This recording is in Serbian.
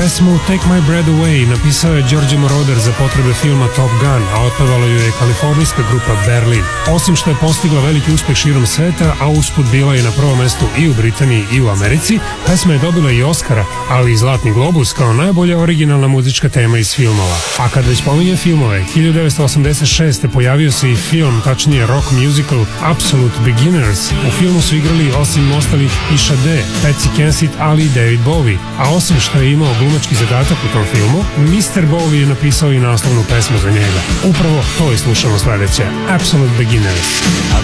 Pesmu Take My Breath Away napisao je Giorgio Moroder za potrebe filma Top Gun, a otpevala ju je kalifornijska grupa Berlin. Osim što je postigla veliki uspeh širom sveta, a usput bila je na prvom mestu i u Britaniji i u Americi, pesma je dobila i Oscara, ali i Zlatni globus kao najbolja originalna muzička tema iz filmova. A kad već pominjem filmove, 1986. pojavio se i film, tačnije rock musical Absolute Beginners. U filmu su igrali osim ostalih i Sade, Patsy Kensit, ali i David Bowie. A osim što je imao glumački zadatak u tom filmu, Mr. Bowie je napisao i naslovnu pesmu za njega. Upravo to i slušamo sledeće, Absolute Beginners. I